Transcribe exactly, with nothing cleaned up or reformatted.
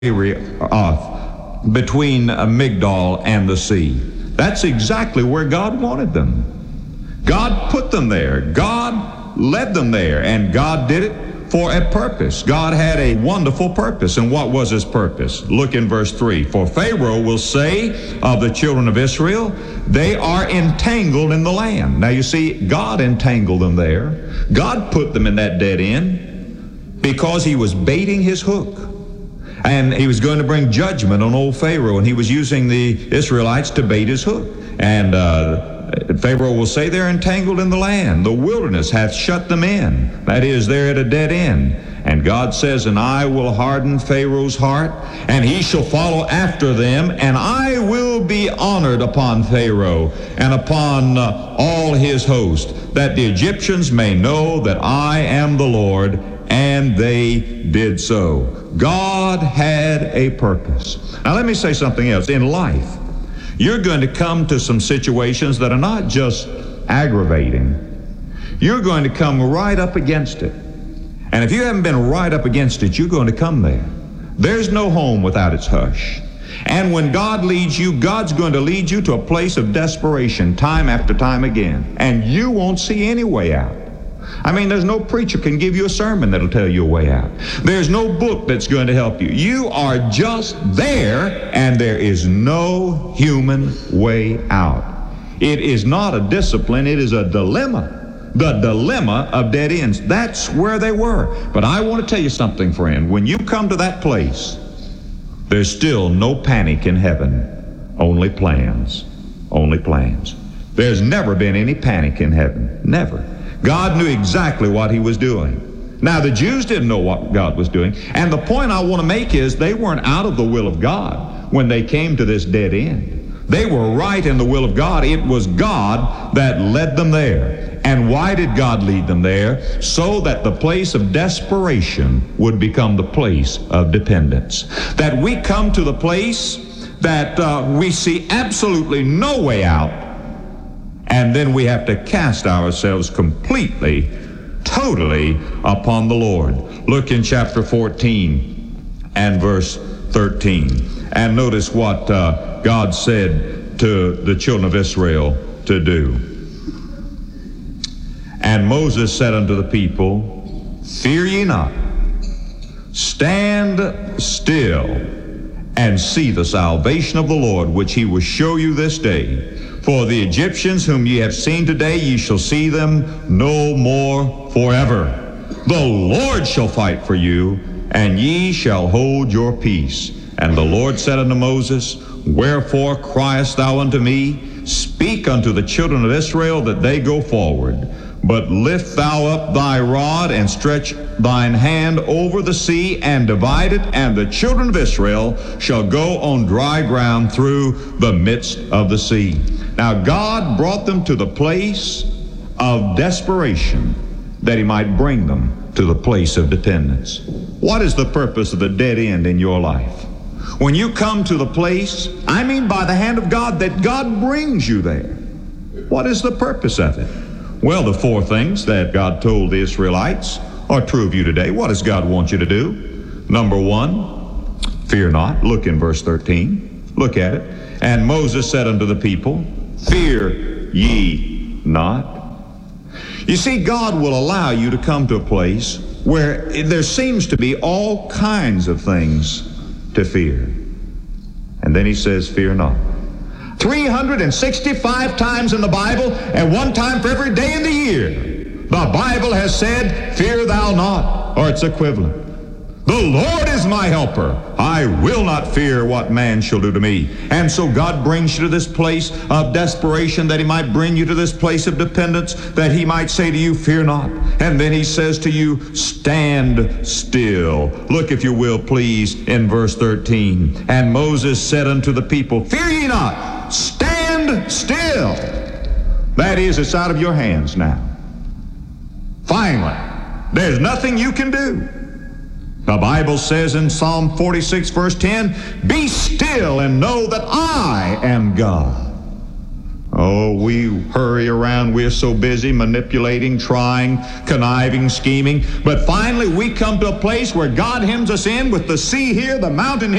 uh, between uh, Migdol and the sea. That's exactly where God wanted them. God put them there. God led them there, and God did it for a purpose. God had a wonderful purpose. And what was his purpose? Look in verse three. For Pharaoh will say of the children of Israel, they are entangled in the land. Now you see, God entangled them there. God put them in that dead end because he was baiting his hook. And he was going to bring judgment on old Pharaoh, and he was using the Israelites to bait his hook. And uh, Pharaoh will say, they're entangled in the land. The wilderness hath shut them in. That is, they're at a dead end. And God says, and I will harden Pharaoh's heart, and he shall follow after them, and I will be honored upon Pharaoh and upon uh, all his host, that the Egyptians may know that I am the Lord. And they did so. God had a purpose. Now let me say something else. In life, you're going to come to some situations that are not just aggravating. You're going to come right up against it. And if you haven't been right up against it, you're going to come there. There's no home without its hush. And when God leads you, God's going to lead you to a place of desperation time after time again. And you won't see any way out. I mean, there's no preacher can give you a sermon that'll tell you a way out. There's no book that's going to help you. You are just there, and there is no human way out. It is not a discipline, it is a dilemma. The dilemma of dead ends. That's where they were. But I want to tell you something, friend. When you come to that place, there's still no panic in heaven. Only plans. Only plans. There's never been any panic in heaven. Never. God knew exactly what he was doing. Now, the Jews didn't know what God was doing. And the point I want to make is they weren't out of the will of God when they came to this dead end. They were right in the will of God. It was God that led them there. And why did God lead them there? So that the place of desperation would become the place of dependence. That we come to the place that uh, we see absolutely no way out. And then we have to cast ourselves completely, totally upon the Lord. Look in chapter fourteen and verse thirteen. And notice what uh, God said to the children of Israel to do. And Moses said unto the people, fear ye not, stand still, and see the salvation of the Lord, which he will show you this day. For the Egyptians whom ye have seen today, ye shall see them no more forever. The Lord shall fight for you, and ye shall hold your peace. And the Lord said unto Moses, wherefore criest thou unto me? Speak unto the children of Israel that they go forward. But lift thou up thy rod, and stretch thine hand over the sea, and divide it, and the children of Israel shall go on dry ground through the midst of the sea. Now God brought them to the place of desperation that he might bring them to the place of dependence. What is the purpose of the dead end in your life? When you come to the place, I mean by the hand of God, that God brings you there. What is the purpose of it? Well, the four things that God told the Israelites are true of you today. What does God want you to do? Number one, fear not. Look in verse thirteen. Look at it. And Moses said unto the people, fear ye not. You see, God will allow you to come to a place where there seems to be all kinds of things to fear. And then he says, fear not. three hundred sixty-five times in the Bible, and one time for every day in the year, the Bible has said, fear thou not, or its equivalent. The Lord is my helper. I will not fear what man shall do to me. And so God brings you to this place of desperation, that he might bring you to this place of dependence, that he might say to you, fear not. And then he says to you, stand still. Look, if you will, please, in verse thirteen. And Moses said unto the people, fear ye not, stand still. That is, it's out of your hands now. Finally, there's nothing you can do. The Bible says in Psalm forty-six, verse ten, be still and know that I am God. Oh, we hurry around. We're so busy manipulating, trying, conniving, scheming. But finally, we come to a place where God hems us in with the sea here, the mountain here.